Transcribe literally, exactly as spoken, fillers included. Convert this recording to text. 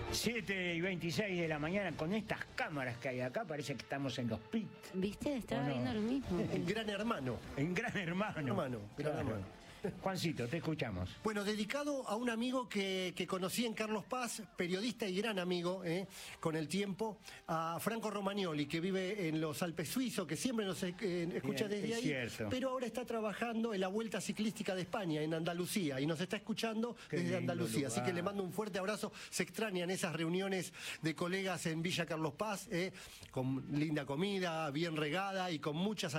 siete y veintiséis de la mañana, con estas cámaras que hay acá, parece que estamos en los pits. ¿Viste? Estaba no? viendo lo mismo. En Gran Hermano. En Gran Hermano. Hermano, Gran Claro. Hermano. Juancito, te escuchamos. Bueno, dedicado a un amigo que, que conocí en Carlos Paz, periodista y gran amigo, eh, con el tiempo, a Franco Romagnoli, que vive en los Alpes suizos, que siempre nos eh, escucha Bien, desde es ahí, cierto. pero ahora está trabajando en la Vuelta Ciclística de España, en Andalucía, y nos está escuchando Qué desde lindo Andalucía. Así lugar. que le mando un fuerte abrazo. Se extrañan esas reuniones de colegas en Villa Carlos Paz, eh, con linda comida, bien regada y con muchas